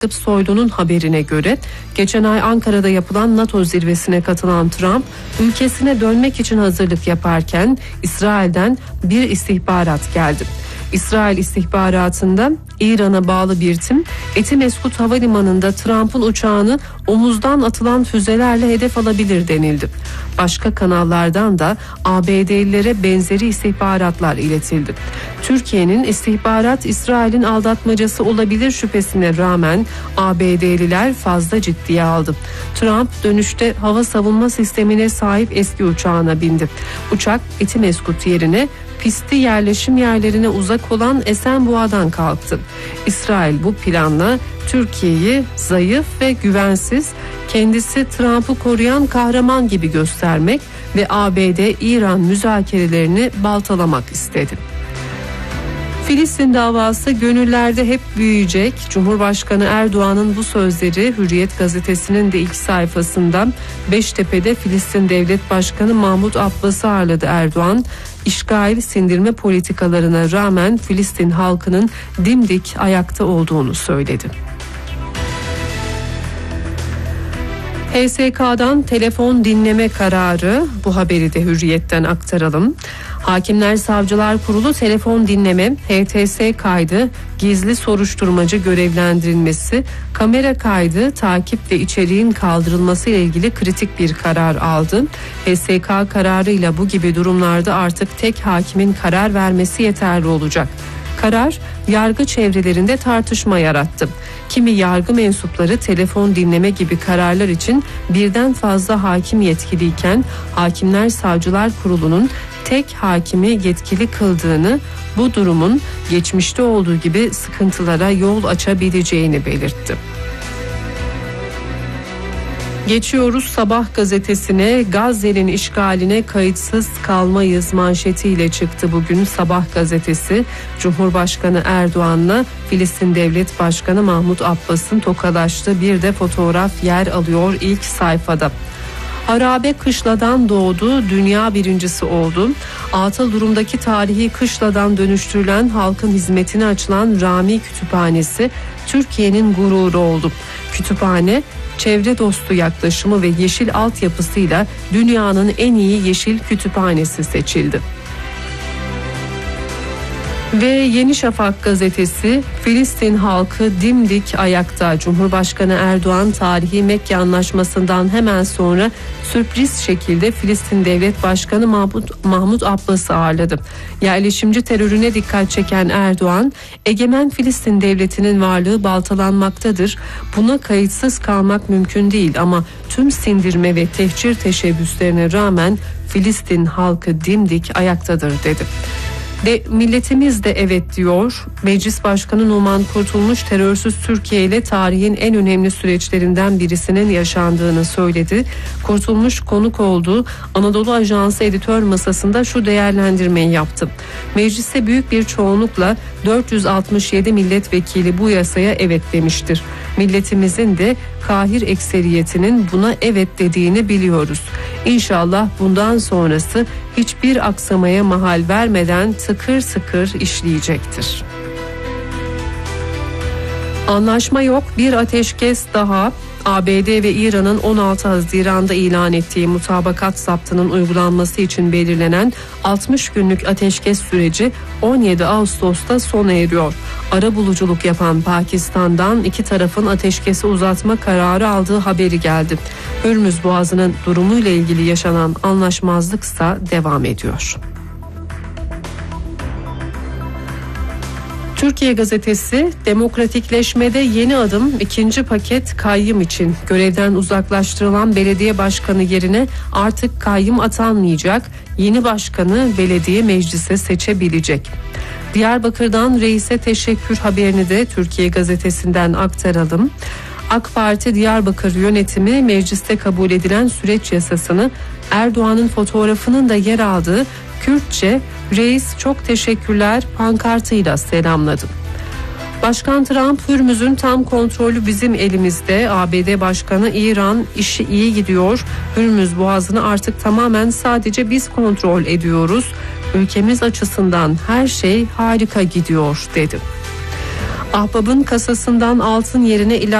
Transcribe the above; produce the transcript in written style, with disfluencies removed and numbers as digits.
Soylu'nun haberine göre geçen ay Ankara'da yapılan NATO zirvesine katılan Trump, ülkesine dönmek için hazırlık yaparken İsrail'den bir istihbarat geldi. İsrail istihbaratında İran'a bağlı bir tim Etimeskut Havalimanı'nda Trump'ın uçağını omuzdan atılan füzelerle hedef alabilir denildi. Başka kanallardan da ABD'lilere benzeri istihbaratlar iletildi. Türkiye'nin istihbarat İsrail'in aldatmacası olabilir şüphesine rağmen ABD'liler fazla ciddiye aldı. Trump dönüşte hava savunma sistemine sahip eski uçağına bindi. Uçak Etimeskut yerine pisti yerleşim yerlerine uzak olan Esenboğa'dan kalktı. İsrail bu planla Türkiye'yi zayıf ve güvensiz, kendisi Trump'ı koruyan kahraman gibi göstermek ve ABD-İran müzakerelerini baltalamak istedi. Filistin davası gönüllerde hep büyüyecek. Cumhurbaşkanı Erdoğan'ın bu sözleri Hürriyet gazetesinin de ilk sayfasından. Beştepe'de Filistin Devlet Başkanı Mahmut Abbas'ı ağırladı Erdoğan. İşgal sindirme politikalarına rağmen Filistin halkının dimdik ayakta olduğunu söyledi. HSK'dan telefon dinleme kararı, bu haberi de Hürriyet'ten aktaralım. Hakimler Savcılar Kurulu telefon dinleme, HTS kaydı, gizli soruşturmacı görevlendirilmesi, kamera kaydı, takip ve içeriğin kaldırılması ile ilgili kritik bir karar aldı. HSK kararıyla bu gibi durumlarda artık tek hakimin karar vermesi yeterli olacak. Karar yargı çevrelerinde tartışma yarattı. Kimi yargı mensupları telefon dinleme gibi kararlar için birden fazla hakim yetkiliyken Hakimler Savcılar Kurulu'nun tek hakimi yetkili kıldığını, bu durumun geçmişte olduğu gibi sıkıntılara yol açabileceğini belirtti. Geçiyoruz Sabah gazetesine. Gazze'nin işgaline kayıtsız kalmayız manşetiyle çıktı bugün Sabah gazetesi. Cumhurbaşkanı Erdoğan'la Filistin Devlet Başkanı Mahmut Abbas'ın tokalaştığı bir de fotoğraf yer alıyor ilk sayfada. Harabe kışladan doğdu, dünya birincisi oldu. Atıl durumdaki tarihi kışladan dönüştürülen, halkın hizmetine açılan Rami Kütüphanesi Türkiye'nin gururu oldu. Kütüphane çevre dostu yaklaşımı ve yeşil altyapısıyla dünyanın en iyi yeşil kütüphanesi seçildi. Ve Yeni Şafak gazetesi, Filistin halkı dimdik ayakta. Cumhurbaşkanı Erdoğan tarihi Mekke Anlaşması'ndan hemen sonra sürpriz şekilde Filistin Devlet Başkanı Mahmut Abbas'ı ağırladı. Yerleşimci terörüne dikkat çeken Erdoğan, egemen Filistin devletinin varlığı baltalanmaktadır. Buna kayıtsız kalmak mümkün değil ama tüm sindirme ve tehcir teşebbüslerine rağmen Filistin halkı dimdik ayaktadır dedi. Milletimiz de evet diyor. Meclis Başkanı Numan Kurtulmuş terörsüz Türkiye ile tarihin en önemli süreçlerinden birisinin yaşandığını söyledi. Kurtulmuş konuk olduğu Anadolu Ajansı editör masasında şu değerlendirmeyi yaptı. Mecliste büyük bir çoğunlukla 467 milletvekili bu yasaya evet demiştir. Milletimizin de kahir ekseriyetinin buna evet dediğini biliyoruz. İnşallah bundan sonrası hiçbir aksamaya mahal vermeden tıkır sıkır işleyecektir. Anlaşma yok, bir ateşkes daha. ABD ve İran'ın 16 Haziran'da ilan ettiği mutabakat zaptının uygulanması için belirlenen 60 günlük ateşkes süreci 17 Ağustos'ta sona eriyor. Arabuluculuk yapan Pakistan'dan iki tarafın ateşkesi uzatma kararı aldığı haberi geldi. Hürmüz Boğazı'nın durumuyla ilgili yaşanan anlaşmazlıksa devam ediyor. Türkiye gazetesi, demokratikleşmede yeni adım, ikinci paket kayyım için. Görevden uzaklaştırılan belediye başkanı yerine artık kayyım atanmayacak, yeni başkanı belediye meclise seçebilecek. Diyarbakır'dan reise teşekkür haberini de Türkiye gazetesinden aktaralım. AK Parti Diyarbakır yönetimi mecliste kabul edilen süreç yasasını Erdoğan'ın fotoğrafının da yer aldığı Kürtçe "Reis çok teşekkürler" pankartıyla selamladı. Başkan Trump, Hürmüz'ün tam kontrolü bizim elimizde. ABD Başkanı İran, işi iyi gidiyor. Hürmüz Boğazı'nı artık tamamen sadece biz kontrol ediyoruz. Ülkemiz açısından her şey harika gidiyor dedi. Ahbab'ın kasasından altın yerine ilaç